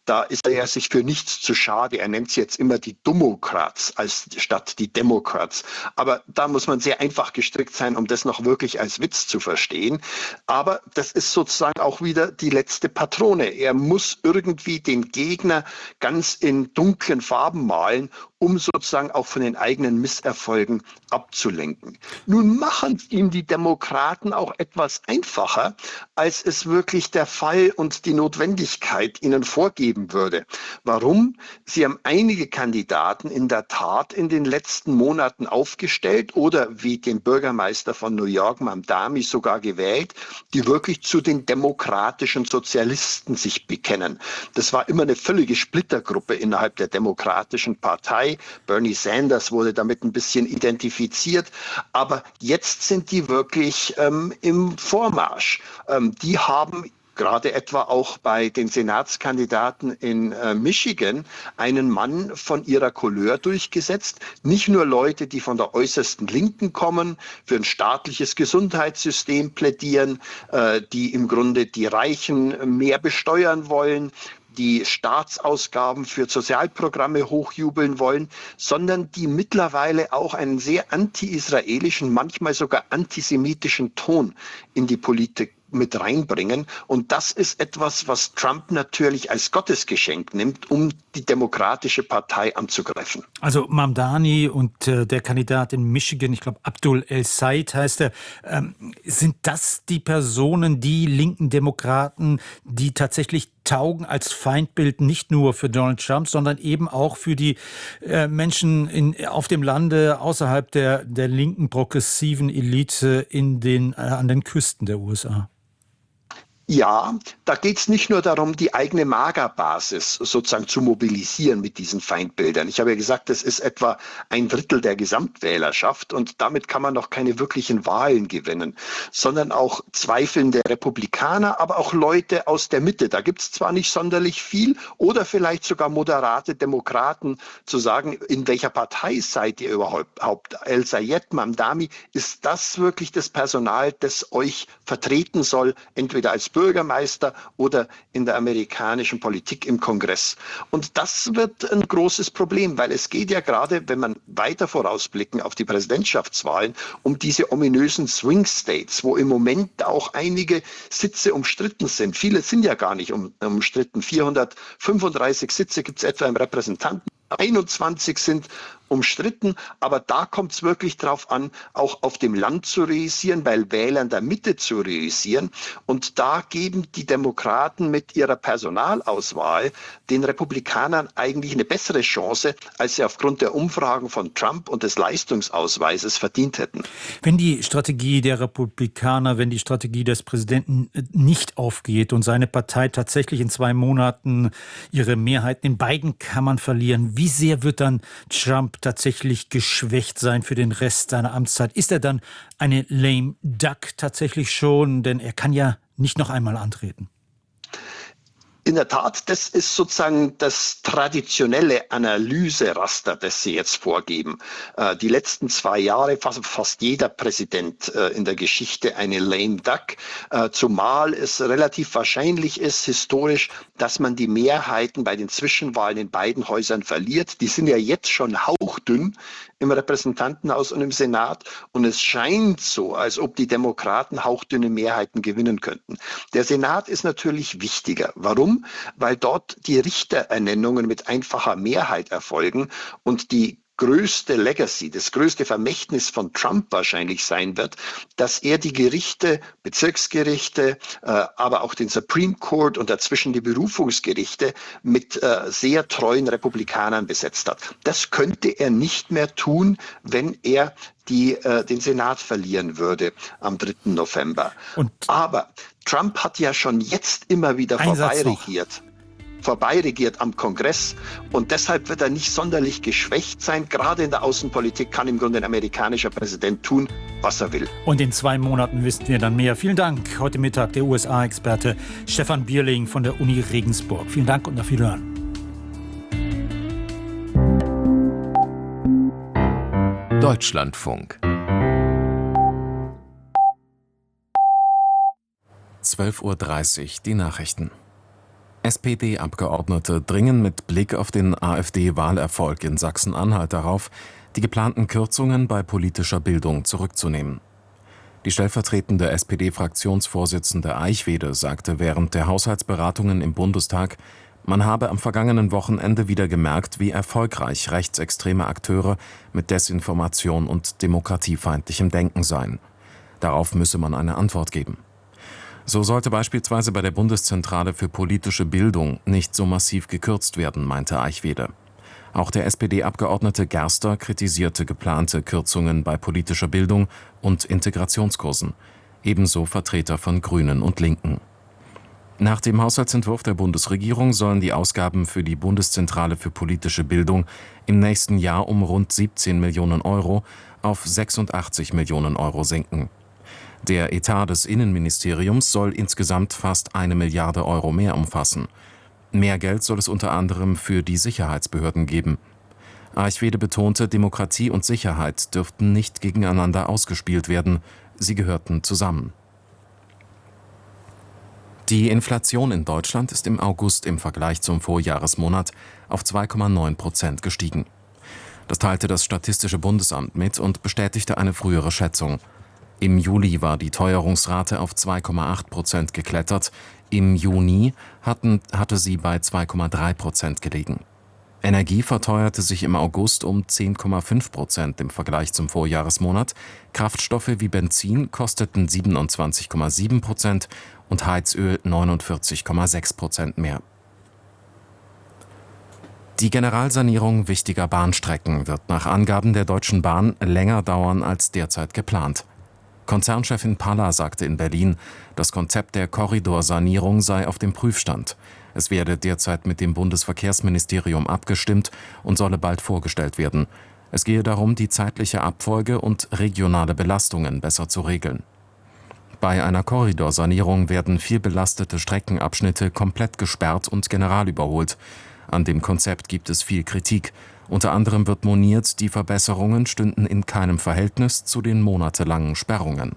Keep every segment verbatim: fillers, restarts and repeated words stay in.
Da ist er ja sich für nichts zu schade. Er nennt sie jetzt immer die Dummokrats als statt die Democrats. Aber da muss man sehr einfach gestrickt sein, um das noch wirklich als Witz zu verstehen. Aber das ist sozusagen auch wieder die letzte Patrone. Er muss irgendwie den Gegner ganz in dunklen Farben malen, um sozusagen auch von den eigenen Misserfolgen abzulenken. Nun machen ihm die Demokraten auch etwas einfacher, als es wirklich der Fall und die Notwendigkeit ihnen vorgeben würde. Warum? Sie haben einige Kandidaten in der Tat in den letzten Monaten aufgestellt oder wie den Bürgermeister von New York, Mamdani, sogar gewählt, die wirklich zu den demokratischen Sozialisten sich bekennen. Das war immer eine völlige Splittergruppe innerhalb der Demokratischen Partei. Bernie Sanders wurde damit ein bisschen identifiziert, aber jetzt sind die wirklich ähm, im Vormarsch. Ähm, die haben gerade etwa auch bei den Senatskandidaten in äh, Michigan einen Mann von ihrer Couleur durchgesetzt. Nicht nur Leute, die von der äußersten Linken kommen, für ein staatliches Gesundheitssystem plädieren, äh, die im Grunde die Reichen mehr besteuern wollen, die Staatsausgaben für Sozialprogramme hochjubeln wollen, sondern die mittlerweile auch einen sehr anti-israelischen, manchmal sogar antisemitischen Ton in die Politik mit reinbringen. Und das ist etwas, was Trump natürlich als Gottesgeschenk nimmt, um die Demokratische Partei anzugreifen. Also Mamdani und äh, der Kandidat in Michigan, ich glaube Abdul El-Sayed heißt er, ähm, sind das die Personen, die linken Demokraten, die tatsächlich taugen als Feindbild nicht nur für Donald Trump, sondern eben auch für die äh, Menschen in, auf dem Lande außerhalb der, der linken progressiven Elite in den, äh, an den Küsten der U S A? Ja, da geht es nicht nur darum, die eigene Magerbasis sozusagen zu mobilisieren mit diesen Feindbildern. Ich habe ja gesagt, das ist etwa ein Drittel der Gesamtwählerschaft und damit kann man noch keine wirklichen Wahlen gewinnen, sondern auch zweifelnde Republikaner, aber auch Leute aus der Mitte. Da gibt es zwar nicht sonderlich viel oder vielleicht sogar moderate Demokraten zu sagen, in welcher Partei seid ihr überhaupt? El-Sayed, Mamdani, ist das wirklich das Personal, das euch vertreten soll, entweder als Bürgermeister oder in der amerikanischen Politik im Kongress. Und das wird ein großes Problem, weil es geht ja gerade, wenn man weiter vorausblicken auf die Präsidentschaftswahlen, um diese ominösen Swing States, wo im Moment auch einige Sitze umstritten sind. Viele sind ja gar nicht um, umstritten. vierhundertfünfunddreißig Sitze gibt es etwa im Repräsentanten. einundzwanzig sind umstritten, aber da kommt es wirklich darauf an, auch auf dem Land zu realisieren, weil Wählern der Mitte zu realisieren. Und da geben die Demokraten mit ihrer Personalauswahl den Republikanern eigentlich eine bessere Chance, als sie aufgrund der Umfragen von Trump und des Leistungsausweises verdient hätten. Wenn die Strategie der Republikaner, wenn die Strategie des Präsidenten nicht aufgeht und seine Partei tatsächlich in zwei Monaten ihre Mehrheiten in beiden Kammern verlieren, wie sehr wird dann Trump tatsächlich geschwächt sein für den Rest seiner Amtszeit? Ist er dann eine lame duck tatsächlich schon? Denn er kann ja nicht noch einmal antreten. In der Tat, das ist sozusagen das traditionelle Analyseraster, das Sie jetzt vorgeben. Äh, die letzten zwei Jahre fast, fast jeder Präsident äh, in der Geschichte eine lame duck, äh, zumal es relativ wahrscheinlich ist, historisch, dass man die Mehrheiten bei den Zwischenwahlen in beiden Häusern verliert. Die sind ja jetzt schon hauchdünn im Repräsentantenhaus und im Senat und es scheint so, als ob die Demokraten hauchdünne Mehrheiten gewinnen könnten. Der Senat ist natürlich wichtiger. Warum? Weil dort die Richterernennungen mit einfacher Mehrheit erfolgen und die größte Legacy, das größte Vermächtnis von Trump wahrscheinlich sein wird, dass er die Gerichte, Bezirksgerichte, äh, aber auch den Supreme Court und dazwischen die Berufungsgerichte mit äh, sehr treuen Republikanern besetzt hat. Das könnte er nicht mehr tun, wenn er die äh, den Senat verlieren würde am dritten November. Und aber Trump hat ja schon jetzt immer wieder vorbeiregiert. vorbeiregiert am Kongress und deshalb wird er nicht sonderlich geschwächt sein. Gerade in der Außenpolitik kann im Grunde ein amerikanischer Präsident tun, was er will. Und in zwei Monaten wissen wir dann mehr. Vielen Dank. Heute Mittag der U S A-Experte Stefan Bierling von der Uni Regensburg. Vielen Dank und auf Wiederhören. Deutschlandfunk. zwölf Uhr dreißig, die Nachrichten. S P D-Abgeordnete dringen mit Blick auf den AfD-Wahlerfolg in Sachsen-Anhalt darauf, die geplanten Kürzungen bei politischer Bildung zurückzunehmen. Die stellvertretende S P D-Fraktionsvorsitzende Eichwede sagte während der Haushaltsberatungen im Bundestag, man habe am vergangenen Wochenende wieder gemerkt, wie erfolgreich rechtsextreme Akteure mit Desinformation und demokratiefeindlichem Denken seien. Darauf müsse man eine Antwort geben. So sollte beispielsweise bei der Bundeszentrale für politische Bildung nicht so massiv gekürzt werden, meinte Eichwede. Auch der S P D-Abgeordnete Gerster kritisierte geplante Kürzungen bei politischer Bildung und Integrationskursen, ebenso Vertreter von Grünen und Linken. Nach dem Haushaltsentwurf der Bundesregierung sollen die Ausgaben für die Bundeszentrale für politische Bildung im nächsten Jahr um rund siebzehn Millionen Euro auf sechsundachtzig Millionen Euro sinken. Der Etat des Innenministeriums soll insgesamt fast eine Milliarde Euro mehr umfassen. Mehr Geld soll es unter anderem für die Sicherheitsbehörden geben. Eichwede betonte, Demokratie und Sicherheit dürften nicht gegeneinander ausgespielt werden, sie gehörten zusammen. Die Inflation in Deutschland ist im August im Vergleich zum Vorjahresmonat auf zwei Komma neun Prozent gestiegen. Das teilte das Statistische Bundesamt mit und bestätigte eine frühere Schätzung. Im Juli war die Teuerungsrate auf zwei Komma acht Prozent geklettert, im Juni hatten, hatte sie bei zwei Komma drei Prozent gelegen. Energie verteuerte sich im August um zehn Komma fünf Prozent im Vergleich zum Vorjahresmonat, Kraftstoffe wie Benzin kosteten siebenundzwanzig Komma sieben Prozent und Heizöl neunundvierzig Komma sechs Prozent mehr. Die Generalsanierung wichtiger Bahnstrecken wird nach Angaben der Deutschen Bahn länger dauern als derzeit geplant. Konzernchefin Palla sagte in Berlin, das Konzept der Korridorsanierung sei auf dem Prüfstand. Es werde derzeit mit dem Bundesverkehrsministerium abgestimmt und solle bald vorgestellt werden. Es gehe darum, die zeitliche Abfolge und regionale Belastungen besser zu regeln. Bei einer Korridorsanierung werden viel belastete Streckenabschnitte komplett gesperrt und generalüberholt. An dem Konzept gibt es viel Kritik. Unter anderem wird moniert, die Verbesserungen stünden in keinem Verhältnis zu den monatelangen Sperrungen.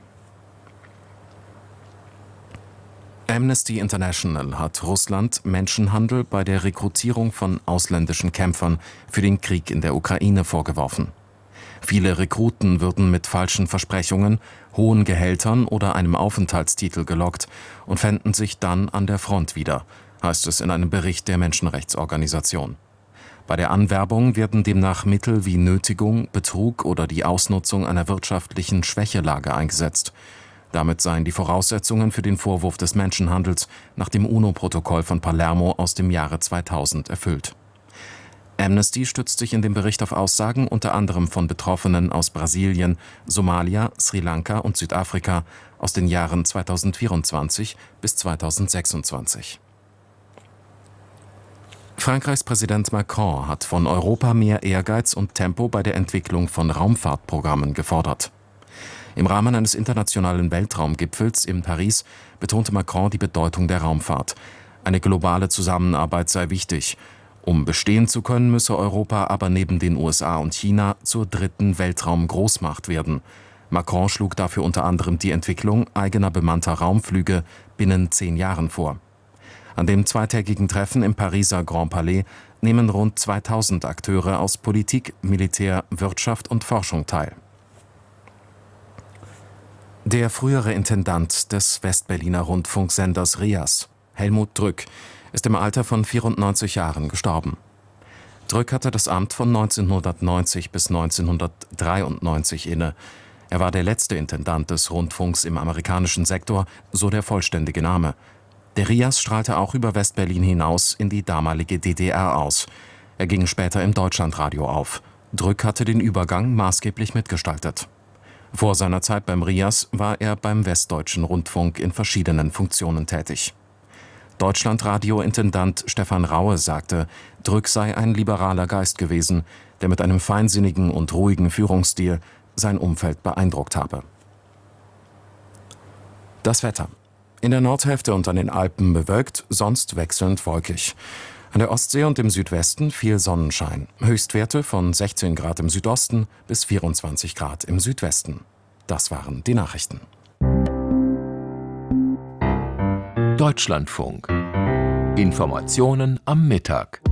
Amnesty International hat Russland Menschenhandel bei der Rekrutierung von ausländischen Kämpfern für den Krieg in der Ukraine vorgeworfen. Viele Rekruten würden mit falschen Versprechungen, hohen Gehältern oder einem Aufenthaltstitel gelockt und fänden sich dann an der Front wieder, heißt es in einem Bericht der Menschenrechtsorganisation. Bei der Anwerbung werden demnach Mittel wie Nötigung, Betrug oder die Ausnutzung einer wirtschaftlichen Schwächelage eingesetzt. Damit seien die Voraussetzungen für den Vorwurf des Menschenhandels nach dem UNO-Protokoll von Palermo aus dem Jahre zweitausend erfüllt. Amnesty stützt sich in dem Bericht auf Aussagen unter anderem von Betroffenen aus Brasilien, Somalia, Sri Lanka und Südafrika aus den Jahren zweitausendvierundzwanzig bis zweitausendsechsundzwanzig. Frankreichs Präsident Macron hat von Europa mehr Ehrgeiz und Tempo bei der Entwicklung von Raumfahrtprogrammen gefordert. Im Rahmen eines internationalen Weltraumgipfels in Paris betonte Macron die Bedeutung der Raumfahrt. Eine globale Zusammenarbeit sei wichtig. Um bestehen zu können, müsse Europa aber neben den U S A und China zur dritten Weltraumgroßmacht werden. Macron schlug dafür unter anderem die Entwicklung eigener bemannter Raumflüge binnen zehn Jahren vor. An dem zweitägigen Treffen im Pariser Grand Palais nehmen rund zweitausend Akteure aus Politik, Militär, Wirtschaft und Forschung teil. Der frühere Intendant des Westberliner Rundfunksenders RIAS, Helmut Drück, ist im Alter von vierundneunzig Jahren gestorben. Drück hatte das Amt von neunzehnhundertneunzig bis neunzehnhundertdreiundneunzig inne. Er war der letzte Intendant des Rundfunks im amerikanischen Sektor, so der vollständige Name. Der RIAS strahlte auch über Westberlin hinaus in die damalige D D R aus. Er ging später im Deutschlandradio auf. Drück hatte den Übergang maßgeblich mitgestaltet. Vor seiner Zeit beim RIAS war er beim Westdeutschen Rundfunk in verschiedenen Funktionen tätig. Deutschlandradio-Intendant Stefan Raue sagte, Drück sei ein liberaler Geist gewesen, der mit einem feinsinnigen und ruhigen Führungsstil sein Umfeld beeindruckt habe. Das Wetter. In der Nordhälfte und an den Alpen bewölkt, sonst wechselnd wolkig. An der Ostsee und im Südwesten viel Sonnenschein. Höchstwerte von sechzehn Grad im Südosten bis vierundzwanzig Grad im Südwesten. Das waren die Nachrichten. Deutschlandfunk. Informationen am Mittag.